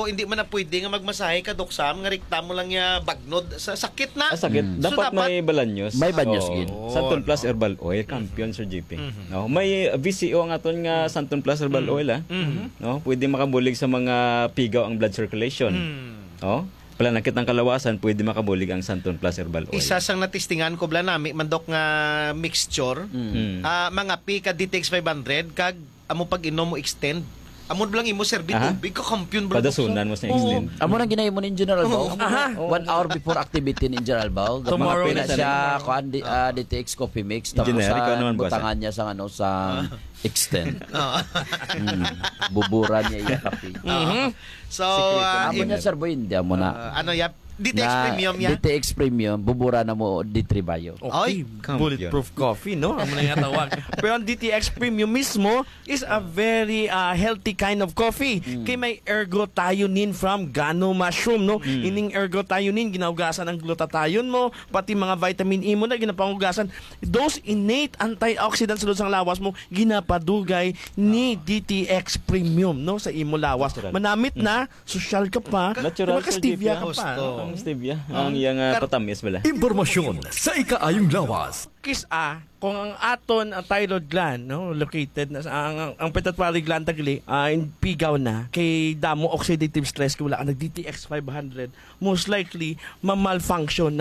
pero hindi man na pwede nga magmasahe ka doksam nga rikta mo lang ya bagnod sa sakit na. Sakit. So, Dapat may balanyos. May banyos Oo. gid. Santon Plus Herbal Oil, champion Sir JP. No, may VCO nga aton nga Santon Plus Herbal Oil No, pwede makabulig sa mga pigaw ang blood circulation. No? Pananakit ng kalawasan, pwede makabulig ang Santon Plus Herbal Oil. Isa sang natistingan ko bla nami mandok nga mixture. Mga pika DTX 500 kag amo pag inom mo extend. Amo blang imo serbi tubig ka kampiyon bla. Padasunan mo sa extend. Amo nang ginahimo ni General Bao. 1 hour before activity ni General Bao. Tomorrow Mga na siya kuan DTX coffee mix tapos Generic, sa naman, boss, butangan niya sa sa extend. Buburan niya yung kape. So Amo niya sir boy, hindi amo na. ano ya DTX premium ya. DTX premium bubura na mo D3 Bayo. Okay, Ay, bulletproof coffee, no? Ano na nga tawag. Pero ang DTX Premium mismo is a very healthy kind of coffee. Kay may ergothioneine from gano mushroom, no? Ining ergothioneine, ginaugasan ang glutathione mo, pati mga vitamin E mo na ginapangugasan. Those innate antioxidants sa sang lawas mo, ginapadugay ni DTX Premium, no? Sa imo lawas. Manamit na, social ka pa, Natural, diba, Sir stevia JP, ka pa. Gusto. Ang stevia, ang iyang patamis bala. Impormasyon sa ikaayong lawas. Kung ang aton ang thyroid gland located na sa ang pituitary gland tagli pigaw na kay damo oxidative stress kay wala ka nag DTX 500 most likely ma-malfunction